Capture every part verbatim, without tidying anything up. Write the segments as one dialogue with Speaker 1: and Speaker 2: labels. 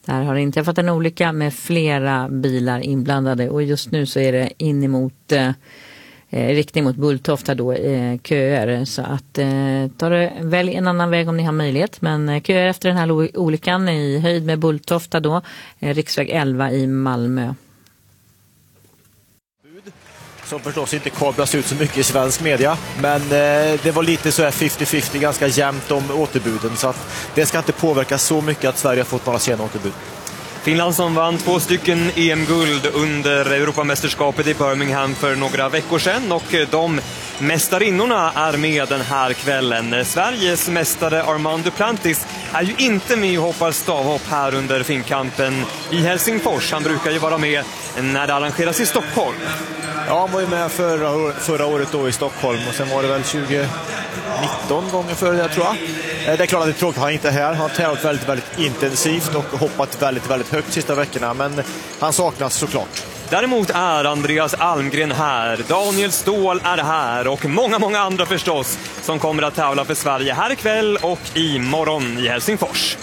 Speaker 1: Där har det inträffat en olycka med flera bilar inblandade och just nu så är det in emot eh, riktning mot Bulltofta då eh, köer, så att eh, ta det, välj en annan väg om ni har möjlighet, men eh, köer efter den här olyckan i höjd med Bulltofta då, eh, riksväg elva i Malmö.
Speaker 2: Som förstås inte kablas ut så mycket i svensk media, men eh, det var lite så här femtio femtio, ganska jämnt om återbuden, så att det ska inte påverka så mycket att Sverige har fått några sena återbud.
Speaker 3: Finland som vann två stycken E M-guld under Europamästerskapet i Birmingham för några veckor sedan, och de mästarinnorna är med den här kvällen. Sveriges mästare Armand Duplantis är ju inte med och hoppar stavhopp här under finkampen i Helsingfors. Han brukar ju vara med när det arrangeras i Stockholm.
Speaker 2: Ja, han var ju med förra, förra året då i Stockholm, och sen var det väl tjugo nitton gånger före det, tror jag. Det är klart att det är tråkigt att han inte är här. Han har tävlat väldigt, väldigt intensivt och hoppat väldigt, väldigt högt sista veckorna, men han saknas såklart.
Speaker 3: Däremot är Andreas Almgren här, Daniel Ståhl är här och många, många andra förstås som kommer att tävla för Sverige här ikväll och imorgon i Helsingfors.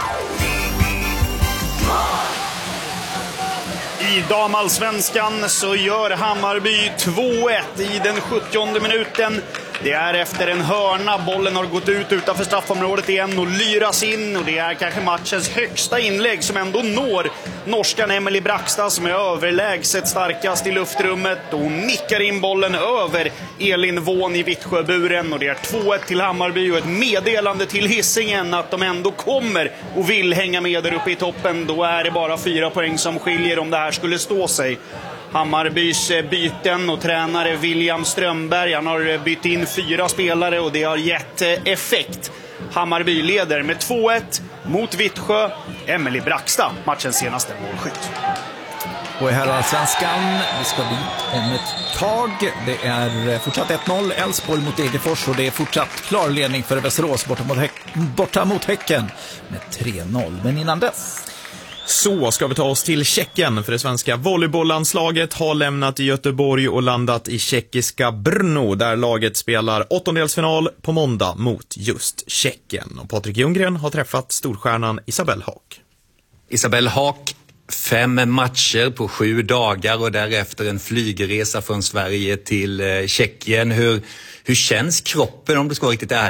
Speaker 4: I damallsvenskan så gör Hammarby två ett i den sjuttionde minuten. Det är efter en hörna, bollen har gått ut utanför straffområdet igen och lyras in, och det är kanske matchens högsta inlägg som ändå når norskan Emily Brackstad, som är överlägset starkast i luftrummet, och nickar in bollen över Elin Vån i Vittsjöburen, och det är två ett till Hammarby och ett meddelande till Hisingen att de ändå kommer och vill hänga med där uppe i toppen. Då är det bara fyra poäng som skiljer om det här skulle stå sig. Hammarbys byten och tränare William Strömberg, han har bytt in fyra spelare och det har gett effekt. Hammarby leder med två ett mot Vittsjö. Emily Brackstad, matchens senaste målskytt.
Speaker 5: Och här är svenskan, det ska bli om ett tag. Det är fortsatt ett noll, Elfsborg mot Degerfors, och det är fortsatt klar ledning för Västerås borta mot, Häck- borta mot Häcken med tre noll. Men innan dess...
Speaker 6: Så ska vi ta oss till Tjeckien, för det svenska volleybolllandslaget har lämnat i Göteborg och landat i tjeckiska Brno, där laget spelar åttondelsfinal på måndag mot just Tjeckien. Och Patrik Ljunggren har träffat storstjärnan Isabelle Haak.
Speaker 7: Isabelle Haak, fem matcher på sju dagar och därefter en flygresa från Sverige till Tjeckien. Hur, hur känns kroppen, om du ska vara riktigt ärlig?